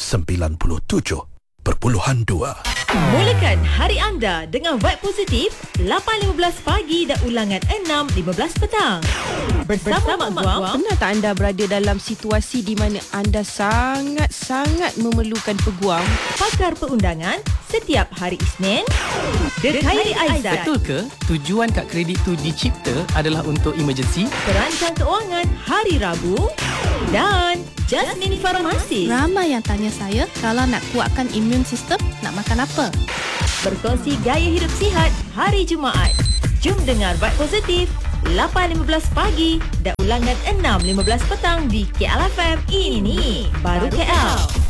97.2. Mulakan hari anda dengan vibe positif 8.15 pagi dan ulangan 6.15 petang. Bersama Mak Guam. Pernah tak anda berada dalam situasi di mana anda sangat-sangat memerlukan peguam? Pakar perundangan setiap hari Isnin. Khairi Aizat. Betul ke tujuan kad kredit tu dicipta adalah untuk emergency? Perancang keuangan hari Rabu. Dan Jasmine Farmasi. Ramai yang tanya saya, kalau nak kuatkan imun sistem, nak makan apa? Berkongsi gaya hidup sihat hari Jumaat. Jom dengar Vibe Positif 8.15 pagi dan ulangan 6.15 petang di KLFM. Ini baru KL.